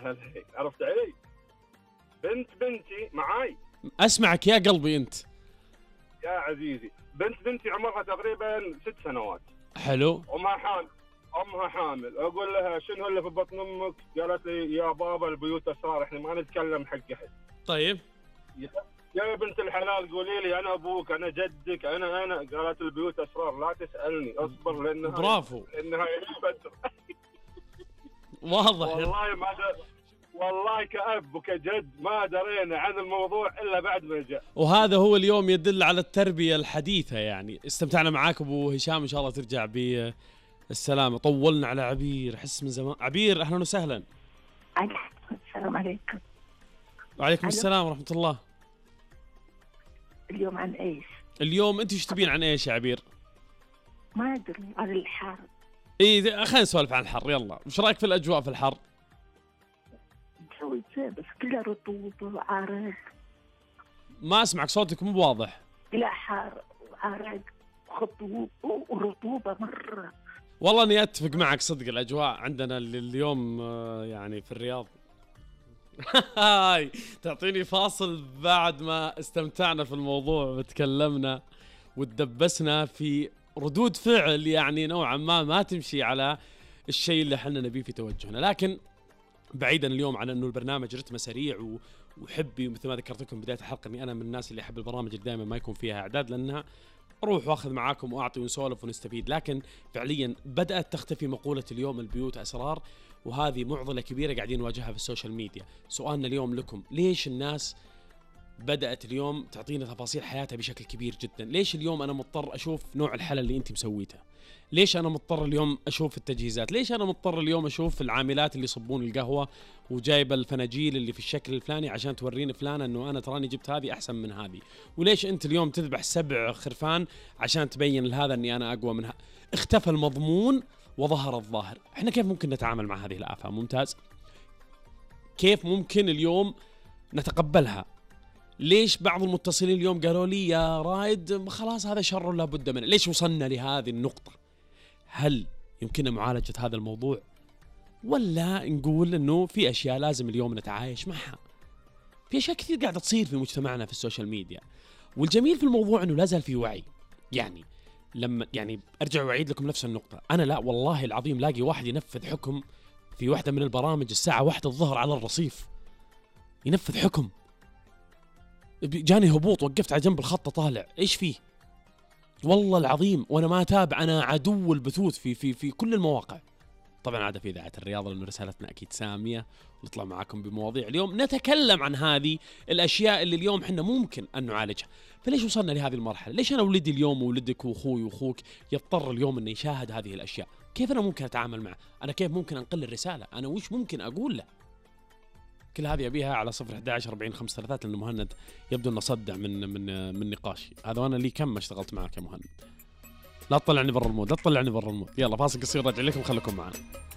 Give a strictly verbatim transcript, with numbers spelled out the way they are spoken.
هالحين، عرفت علي؟ بنت بنتي معاي. اسمعك يا قلبي انت يا عزيزي، بنت بنتي عمرها تقريبا ست سنوات. حلو. وما حامل، امها حامل. اقول لها شنو اللي في بطن امك؟ قالت لي يا بابا البيوت اسرار، احنا ما نتكلم حق احد. طيب يا بنت الحلال قولي لي انا ابوك انا جدك انا انا قالت البيوت اسرار، لا تسالني، اصبر لانها برافو لانها بدر. واضح. والله ما در... والله كأب وكجد ما درينا عن الموضوع الا بعد ما جاء. وهذا هو اليوم يدل على التربية الحديثة. يعني استمتعنا معاك ابو هشام، ان شاء الله ترجع بالسلامة. طولنا على عبير، حس من زمان. عبير اهلا وسهلا. السلام عليكم. وعليكم السلام ورحمة الله. اليوم عن ايش؟ اليوم انت ايش تبين عن ايش يا عبير؟ ما ادري، عن الحر. اي خلينا نسولف عن الحر، يلا. وش رايك في الاجواء في الحر؟ الجو زين بس كله رطوبة وعرق. ما اسمعك، صوتك مو واضح. لا، حار وعرق وخطوب ورطوبة مرة. والله اني اتفق معك صدق، الاجواء عندنا اليوم يعني في الرياض هاي تعطيني فاصل بعد ما استمتعنا في الموضوع وتكلمنا وتدبسنا في ردود فعل يعني نوعا ما ما تمشي على الشيء اللي احنا نبيه في توجهنا. لكن بعيدا اليوم عن انه البرنامج رتمه سريع وحبي، ومثل ما ذكرت لكم بدايه الحلقه اني انا من الناس اللي احب البرامج اللي دائما ما يكون فيها اعداد، لانها اروح واخذ معاكم واعطي ونسولف ونستفيد. لكن فعليا بدات تختفي مقوله اليوم البيوت اسرار، وهذه معضله كبيره قاعدين نواجهها في السوشيال ميديا. سؤالنا اليوم لكم، ليش الناس بدات اليوم تعطينا تفاصيل حياتها بشكل كبير جدا؟ ليش اليوم انا مضطر اشوف نوع الحلا اللي انت مسويتها؟ ليش انا مضطر اليوم اشوف التجهيزات؟ ليش انا مضطر اليوم اشوف العاملات اللي يصبون القهوه وجايبه الفناجيل اللي في الشكل الفلاني عشان توريني فلانه انه انا تراني جبت هذه احسن من هذه؟ وليش انت اليوم تذبح سبع خرفان عشان تبين لهذا اني انا اقوى منها؟ اختفى المضمون وظهر الظاهر. احنا كيف ممكن نتعامل مع هذه الآفة؟ ممتاز. كيف ممكن اليوم نتقبلها؟ ليش بعض المتصلين اليوم قالوا لي يا رايد خلاص هذا شر لا بد منه؟ ليش وصلنا لهذه النقطة؟ هل يمكننا معالجة هذا الموضوع؟ ولا نقول انه في اشياء لازم اليوم نتعايش معها؟ في اشياء كثير قاعدة تصير في مجتمعنا في السوشيال ميديا، والجميل في الموضوع انه لا زال في وعي. يعني لما يعني ارجع واعيد لكم نفس النقطة، انا لا والله العظيم لاقي واحد ينفذ حكم في واحدة من البرامج الساعة واحدة الظهر على الرصيف، ينفذ حكم. جاني هبوط، وقفت على جنب الخط طالع، ايش فيه؟ والله العظيم وانا ما اتابع، انا عدو البثوث في في في كل المواقع. طبعا عاد في اذاعه الرياضه لانه رسالتنا اكيد ساميه، ونطلع معاكم بمواضيع اليوم نتكلم عن هذه الاشياء اللي اليوم احنا ممكن ان نعالجها. فليش وصلنا لهذه المرحله؟ ليش انا ولدي اليوم وولدك واخوي واخوك يضطر اليوم انه يشاهد هذه الاشياء؟ كيف انا ممكن اتعامل معه؟ انا كيف ممكن انقل الرساله؟ انا وش ممكن اقول له؟ كل هذه ابيها على صفر أحد عشر أربعين خمسة ثلاثة، لانه مهند يبدو انه صدع من من من نقاشي هذا. وانا لي كم ما اشتغلت معك يا مهند. لا تطلعني برا المود، لا تطلعني برا المود. يلا فاصل قصير راجع لكم، خليكم معنا.